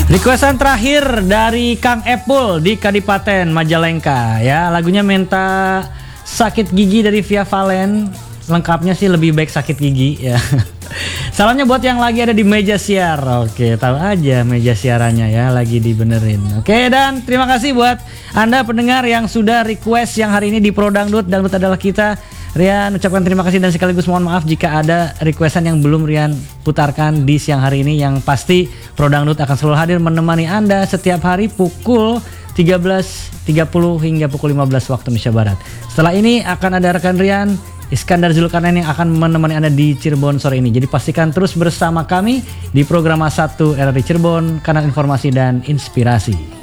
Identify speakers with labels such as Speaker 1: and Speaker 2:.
Speaker 1: Requestan terakhir dari Kang Epul di Kadipaten Majalengka ya, lagunya minta Sakit Gigi dari Via Valen. Lengkapnya sih lebih baik sakit gigi ya. Salamnya buat yang lagi ada di meja siar. Oke, tahu aja meja siarannya ya lagi dibenerin. Oke, dan terima kasih buat Anda pendengar yang sudah request yang hari ini di Pro Dangdut. Dangdut adalah kita. Rian ucapkan terima kasih dan sekaligus mohon maaf jika ada requestan yang belum Rian putarkan di siang hari ini. Yang pasti Pro Dangdut akan selalu hadir menemani Anda setiap hari pukul 13.30 hingga pukul 15 waktu Indonesia Barat. Setelah ini akan ada rekan Rian Iskandar Zulkarnain yang akan menemani Anda di Cirebon sore ini. Jadi pastikan terus bersama kami di program 1 RRI Cirebon, kanal informasi dan inspirasi.